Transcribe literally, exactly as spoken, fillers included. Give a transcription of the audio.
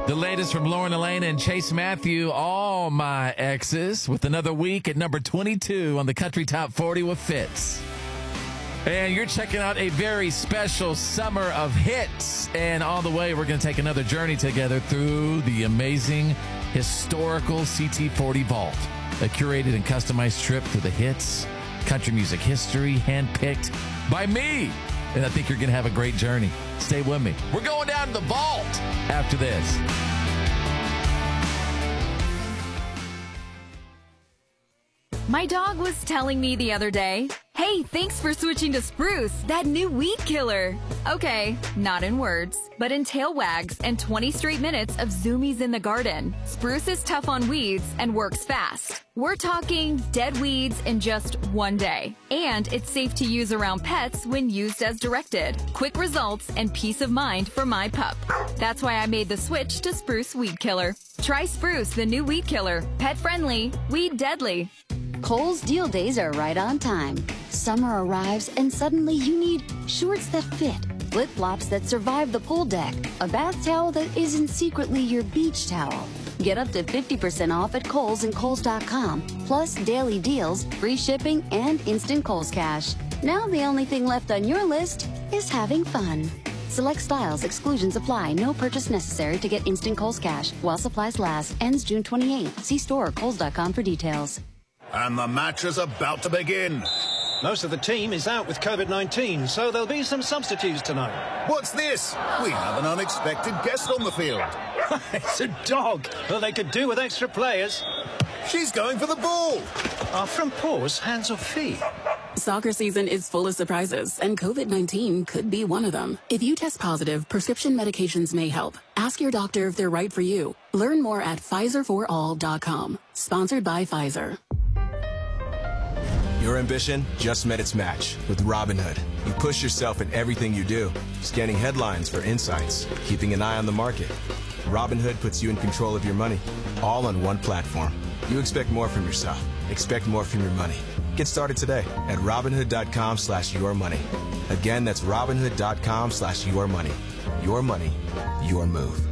The latest from Lauren Elena and Chase Matthew, All My Exes, with another week at number twenty-two on the Country Top forty with Fitz. And you're checking out a very special summer of hits. And on the way, we're going to take another journey together through the amazing historical C T forty Vault, a curated and customized trip through the hits, country music history, handpicked by me. And I think you're going to have a great journey. Stay with me. We're going down to the vault after this. My dog was telling me the other day, "Hey, thanks for switching to Spruce, that new weed killer." Okay, not in words, but in tail wags and twenty straight minutes of zoomies in the garden. Spruce is tough on weeds and works fast. We're talking dead weeds in just one day. And it's safe to use around pets when used as directed. Quick results and peace of mind for my pup. That's why I made the switch to Spruce Weed Killer. Try Spruce, the new weed killer. Pet friendly, weed deadly. Kohl's deal days are right on time. Summer arrives and suddenly you need shorts that fit, flip-flops that survive the pool deck, a bath towel that isn't secretly your beach towel. Get up to fifty percent off at Kohl's and Kohl's dot com, plus daily deals, free shipping, and instant Kohl's Cash. Now the only thing left on your list is having fun. Select styles, exclusions apply. No purchase necessary to get instant Kohl's Cash. While supplies last. Ends June twenty-eighth. See store or Kohl's dot com for details. And the match is about to begin. Most of the team is out with COVID nineteen, so there'll be some substitutes tonight. What's this? We have an unexpected guest on the field. It's a dog. Well, they could do with extra players. She's going for the ball. Are front paws hands or feet? Soccer season is full of surprises, and COVID nineteen could be one of them. If you test positive, prescription medications may help. Ask your doctor if they're right for you. Learn more at Pfizer for all dot com. Sponsored by Pfizer. Your ambition just met its match with Robinhood. You push yourself in everything you do, scanning headlines for insights, keeping an eye on the market. Robinhood puts you in control of your money, all on one platform. You expect more from yourself. Expect more from your money. Get started today at Robinhood dot com slash your money. Again, that's Robinhood dot com slash your money. Your money, your move.